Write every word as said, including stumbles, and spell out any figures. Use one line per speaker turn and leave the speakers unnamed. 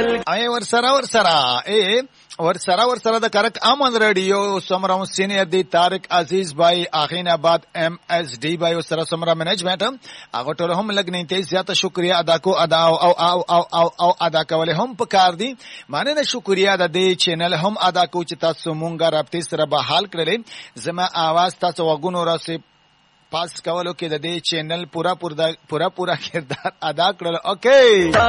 اي ور سره ور سره اي ور سره ور سره د کرک امن رادیو سمرا سینئر دی طارق عزیز بھائی اخین آباد ایم ایس ڈی بھائی سره سمرا مینجمنٹ هغه ټول هم لګنې ته زیاته شکریا ادا کو ادا او او او او, أو, أو ادا کول هم پکار دي معنی نه شکریا د دې چینل هم ادا کو چې تاسو مونږه رابطې سره به حال کړلې زما आवाज تاسو وګونو راسي پاس کولو کې د دې چینل پورا پورا پورا پورا کردار ادا کړل اوکے